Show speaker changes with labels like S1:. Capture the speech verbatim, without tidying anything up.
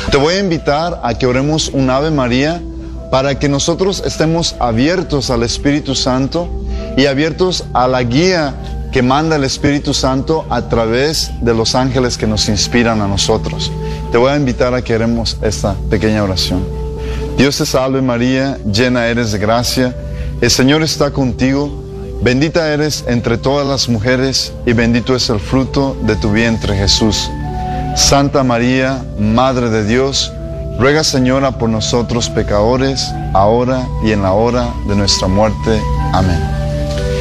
S1: Te voy a invitar a que oremos un Ave María para que nosotros estemos abiertos al Espíritu Santo y abiertos a la guía que manda el Espíritu Santo a través de los ángeles que nos inspiran a nosotros. Te voy a invitar a que haremos esta pequeña oración. Dios te salve María, llena eres de gracia, el Señor está contigo, bendita eres entre todas las mujeres y bendito es el fruto de tu vientre Jesús. Santa María, Madre de Dios, ruega Señora por nosotros pecadores, ahora y en la hora de nuestra muerte. Amén.